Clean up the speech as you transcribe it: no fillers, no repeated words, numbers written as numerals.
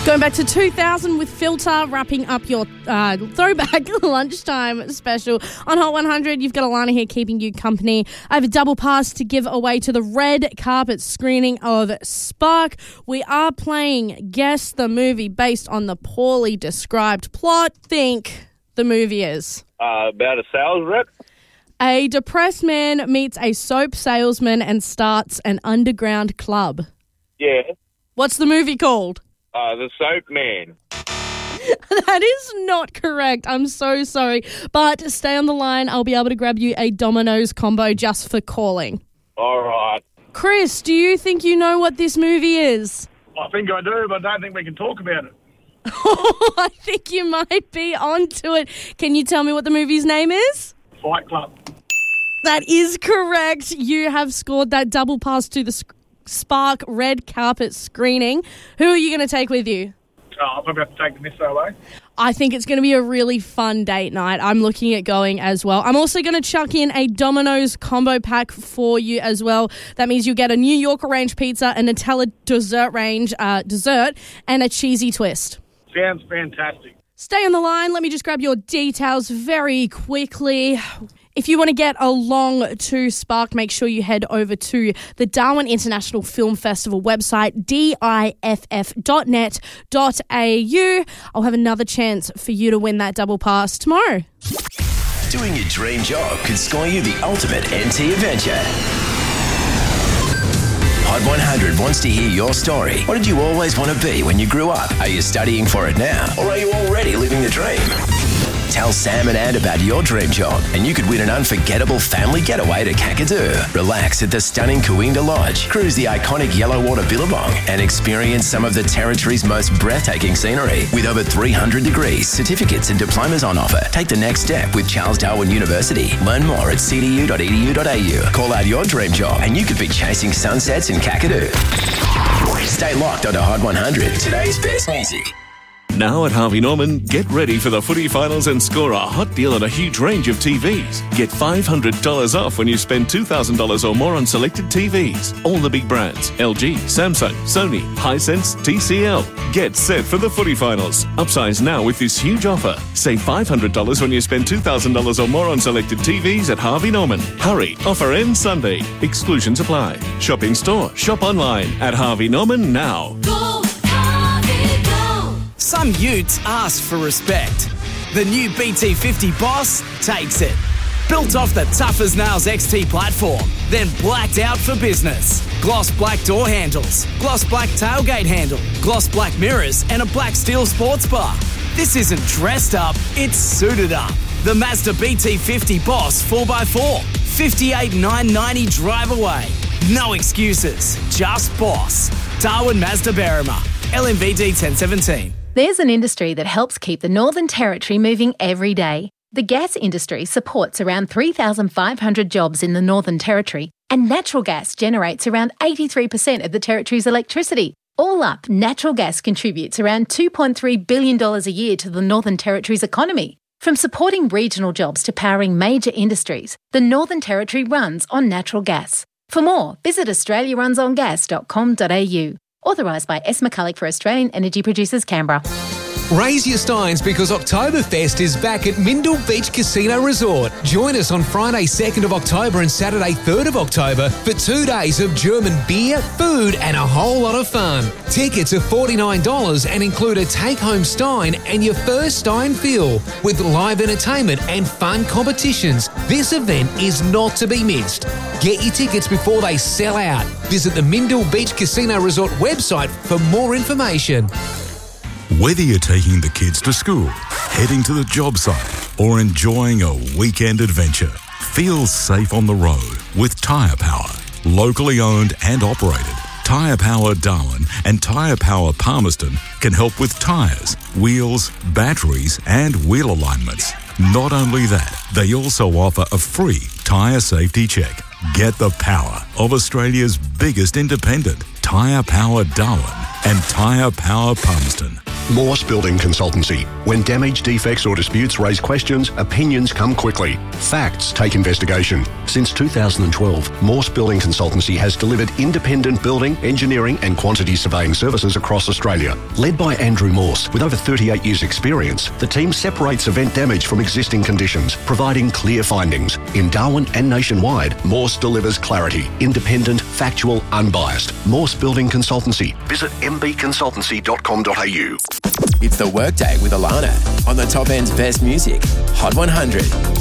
Going back to 2000 with Filter, wrapping up your throwback lunchtime special. On Hot 100, you've got Alana here keeping you company. I have a double pass to give away to the red carpet screening of Spark. We are playing Guess the Movie based on the poorly described plot. Think the movie is. About a sales rep. A depressed man meets a soap salesman and starts an underground club. Yeah. What's the movie called? The Soap Man. That is not correct. I'm so sorry. But stay on the line. I'll be able to grab you a Domino's combo just for calling. All right. Chris, do you think you know what this movie is? I think I do, but I don't think we can talk about it. I think you might be onto it. Can you tell me what the movie's name is? Fight Club. That is correct. You have scored that double pass to the Spark red carpet screening. Who are you going to take with you? I'll probably have to take the miss away. I think it's going to be a really fun date night. I'm looking at going as well. I'm also going to chuck in a Domino's combo pack for you as well. That means you'll get a New York range pizza, a Nutella dessert range dessert, and a cheesy twist. Sounds fantastic. Stay on the line. Let me just grab your details very quickly. If you want to get along to Spark, make sure you head over to the Darwin International Film Festival website, diff.net.au. I'll have another chance for you to win that double pass tomorrow. Doing your dream job could score you the ultimate NT adventure. Hot 100 wants to hear your story. What did you always want to be when you grew up? Are you studying for it now? Or are you already living the dream? Tell Sam and Ann about your dream job and you could win an unforgettable family getaway to Kakadu. Relax at the stunning Cooinda Lodge, cruise the iconic Yellowwater Billabong and experience some of the Territory's most breathtaking scenery. With over 300 degrees, certificates and diplomas on offer, take the next step with Charles Darwin University. Learn more at cdu.edu.au. Call out your dream job and you could be chasing sunsets in Kakadu. Stay locked onto Hot 100, today's best music. Now at Harvey Norman, get ready for the footy finals and score a hot deal on a huge range of TVs. Get $500 off when you spend $2,000 or more on selected TVs. All the big brands, LG, Samsung, Sony, Hisense, TCL. Get set for the footy finals. Upsize now with this huge offer. Save $500 when you spend $2,000 or more on selected TVs at Harvey Norman. Hurry, offer ends Sunday. Exclusions apply. Shop in store, shop online at Harvey Norman now. Some utes ask for respect. The new BT50 Boss takes it. Built off the Tough as Nails XT platform, then blacked out for business. Gloss black door handles, gloss black tailgate handle, gloss black mirrors, and a black steel sports bar. This isn't dressed up, it's suited up. The Mazda BT50 Boss 4x4. 58,990 drive away. No excuses, just boss. Darwin Mazda Berrima. LMVD 1017. There's an industry that helps keep the Northern Territory moving every day. The gas industry supports around 3,500 jobs in the Northern Territory, and natural gas generates around 83% of the Territory's electricity. All up, natural gas contributes around $2.3 billion a year to the Northern Territory's economy. From supporting regional jobs to powering major industries, the Northern Territory runs on natural gas. For more, visit australiarunsongas.com.au. Authorised by S. McCulloch for Australian Energy Producers, Canberra. Raise your steins because Oktoberfest is back at Mindil Beach Casino Resort. Join us on Friday 2nd of October and Saturday 3rd of October for 2 days of German beer, food and a whole lot of fun. Tickets are $49 and include a take-home stein and your first stein fill with live entertainment and fun competitions. This event is not to be missed. Get your tickets before they sell out. Visit the Mindil Beach Casino Resort website for more information. Whether you're taking the kids to school, heading to the job site, or enjoying a weekend adventure, feel safe on the road with Tyre Power. Locally owned and operated, Tyre Power Darwin and Tyre Power Palmerston can help with tyres, wheels, batteries and wheel alignments. Not only that, they also offer a free tyre safety check. Get the power of Australia's biggest independent, Tyre Power Darwin and Tyre Power Palmerston. Morse Building Consultancy. When damage, defects or disputes raise questions, opinions come quickly. Facts take investigation. Since 2012, Morse Building Consultancy has delivered independent building, engineering and quantity surveying services across Australia. Led by Andrew Morse, with over 38 years' experience, the team separates event damage from existing conditions, providing clear findings. In Darwin and nationwide, Morse delivers clarity, independent, factual, unbiased. Morse Building Consultancy. Visit mbconsultancy.com.au. It's the Workday with Alana on the Top End's best music. Hot 100.